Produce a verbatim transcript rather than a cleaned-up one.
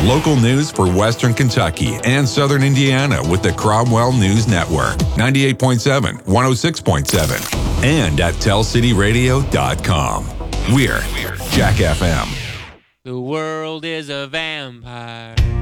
Local news for Western Kentucky and Southern Indiana with the Cromwell News Network. ninety-eight point seven, one oh six point seven. And at tell city radio dot com. We're Jack F M. The world is a vampire.